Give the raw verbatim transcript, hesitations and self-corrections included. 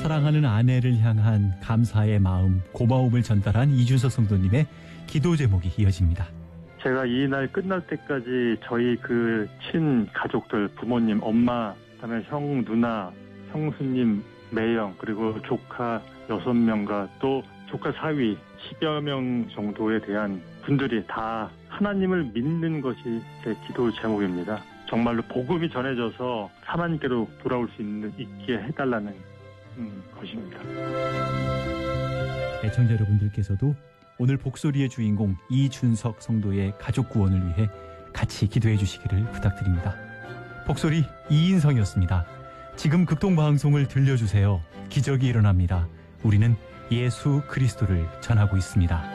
사랑하는 아내를 향한 감사의 마음, 고마움을 전달한 이준석 성도님의 기도 제목이 이어집니다. 제가 이 날 끝날 때까지 저희 그 친가족들, 부모님, 엄마, 그다음에 형, 누나, 형수님, 매형, 그리고 조카 여섯 명과 또 조카 사위 십여 명 정도에 대한 분들이 다 하나님을 믿는 것이 제 기도 제목입니다. 정말로 복음이 전해져서 하나님께로 돌아올 수 있는, 있게 해달라는 음, 것입니다. 애청자 여러분들께서도 오늘 복소리의 주인공 이준석 성도의 가족 구원을 위해 같이 기도해 주시기를 부탁드립니다. 복소리 이인성이었습니다. 지금 극동방송을 들려주세요. 기적이 일어납니다. 우리는 예수 그리스도를 전하고 있습니다.